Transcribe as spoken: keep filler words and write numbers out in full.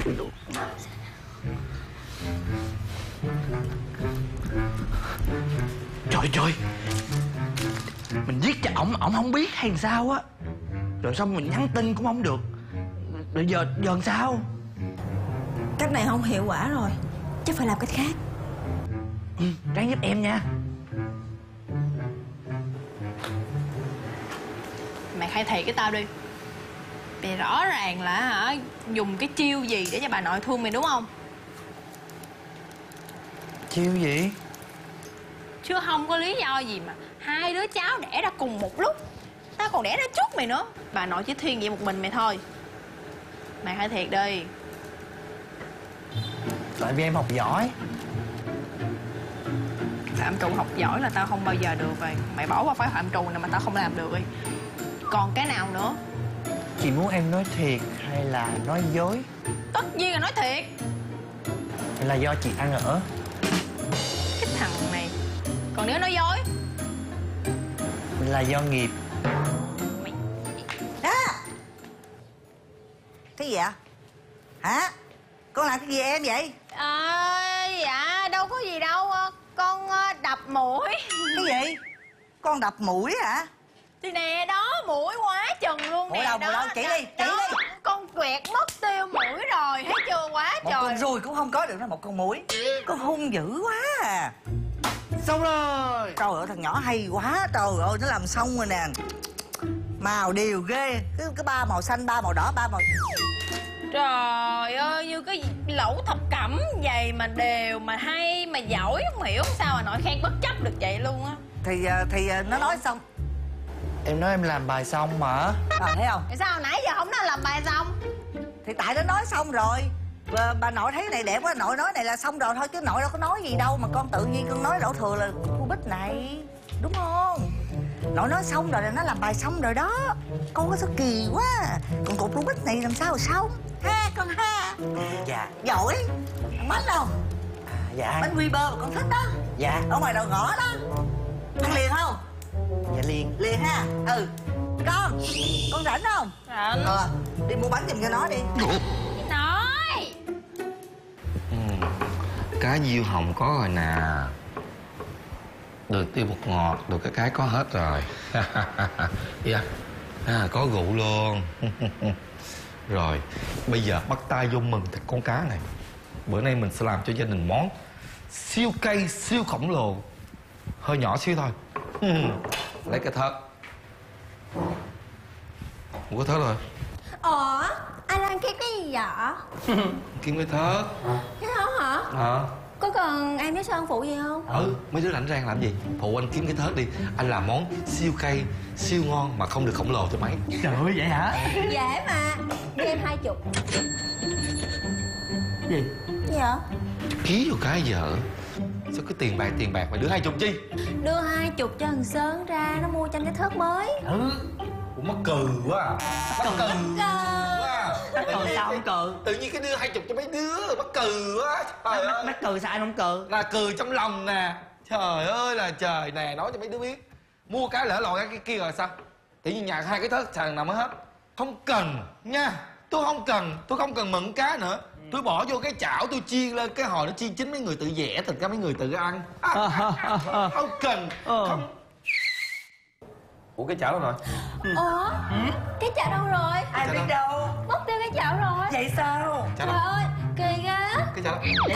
Trời trời, mình viết cho ổng, ổng không biết hay sao á. Rồi xong mình nhắn tin cũng không được. Rồi giờ, giờ làm sao? Cách này không hiệu quả rồi, chắc phải làm cách khác. Ừ, ráng giúp em nha. Mày khai thiệt với tao đi. Mày rõ ràng là hả, dùng cái chiêu gì để cho bà nội thương mày đúng không? Chiêu gì? Chứ không có lý do gì mà hai đứa cháu đẻ ra cùng một lúc. Tao còn đẻ ra trước mày nữa. Bà nội chỉ thiên vị một mình mày thôi. Mày khai thiệt đi. Tại vì em học giỏi. Phạm trù học giỏi là tao không bao giờ được rồi. Mày bỏ qua phải phạm trù này mà tao không làm được đi. Còn cái nào nữa? Chị muốn em nói thiệt hay là nói dối? Tất nhiên là nói thiệt. Hay là do chị ăn ở? Cái thằng này. Còn nếu nói dối? Là do nghiệp. Mày... Đó. Cái gì vậy? Hả? Con làm cái gì em vậy? À, dạ đâu có gì đâu. Con đập mũi. Cái gì? Con đập mũi hả? Thì nè đó, mũi quá chừng luôn nè. Mũi đâu, mũi đâu? Chỉ đi, chỉ đi. Con quẹt mất tiêu mũi rồi, thấy chưa, quá một trời. Một con ruồi cũng không có được nó một con mũi. Con hung dữ quá à. Xong rồi. Trời ơi, thằng nhỏ hay quá. Trời ơi, nó làm xong rồi nè. Màu đều ghê. Cái, cái ba màu xanh, ba màu đỏ, ba màu... Trời ơi, như cái lẩu thập cẩm vậy mà đều, mà hay, mà giỏi. Không hiểu sao mà nội khen bất chấp được vậy luôn á. Thì thì nó nói xong. Em nói em làm bài xong mà. À, thấy không? Tại sao nãy giờ không nói làm bài xong? Thì tại nó nói xong rồi. Và bà nội thấy này đẹp quá, nội nói này là xong rồi thôi. Chứ nội đâu có nói gì đâu mà con tự nhiên con nói đổ thừa là cô Bích này. Đúng không? Nội nói xong rồi là nó làm bài xong rồi đó. Con có sao kỳ quá. Còn cục cô Bích này làm sao rồi xong? Ha con ha. Dạ. Giỏi. Bánh đâu? À, dạ. Bánh quy bơ mà con thích đó. Dạ. Ở ngoài đầu ngõ đó. Ăn liền không? Dạ liền. Liền ha. Ừ. Con, con rảnh không? Rảnh. Ờ, đi mua bánh giùm cho nó đi. Nói. Ừ. Cá diêu hồng có rồi nè. Được tiêu bột ngọt, được cái cái có hết rồi. Yeah. À, có rượu luôn. Rồi, bây giờ bắt tay vô mừng thịt con cá này. Bữa nay mình sẽ làm cho gia đình món siêu cây, siêu khổng lồ. Hơi nhỏ xíu thôi. Lấy cái thớt. Không có thớt rồi. Ủa, anh đang kiếm cái gì vậy? Kiếm cái thớt. Cái đó hả? Hả? Có cần em với Sơn phụ gì không? Ừ, mấy đứa rảnh rang làm gì? Phụ anh kiếm cái thớt đi. Anh làm món siêu cây, siêu ngon mà không được khổng lồ cho mấy. Trời ơi, vậy hả? Dễ mà. Đưa em hai chục. Gì? Gì vậy? Ký vô cái vợ. Sao cứ tiền bạc tiền bạc mà đưa hai chục chi? Đưa hai chục cho thằng Sơn ra, nó mua cho anh cái thớt mới. Ừ. Ủa mắc cừ quá à. Mắc cừ quá. Mắc cừ sao không cừ? Tự nhiên cái đưa hai chục cho mấy đứa. Mắc cừ quá. Trời ơi. Mắc cừ sao anh không cừ? Là cừ trong lòng nè. Trời ơi là trời nè. Nói cho mấy đứa biết. Mua cái lỡ lội cái kia rồi sao? Tự nhiên nhà hai cái thớt xài nào mới hết. Không cần nha. Tôi không cần. Tôi không cần mận cá nữa. Tôi bỏ vô cái chảo tôi chiên lên. Cái hồi nó chiên chín mấy người tự vẽ. Tất cả mấy người tự ăn. Không cần. Không. Ủa cái chảo đâu rồi? Ủa? Cái chảo đâu rồi? Ai biết đâu. Mất tiêu cái chảo rồi. Vậy sao? Chảo Trời đâu? ơi, kỳ ghê á. Cái chảo đâu? Vậy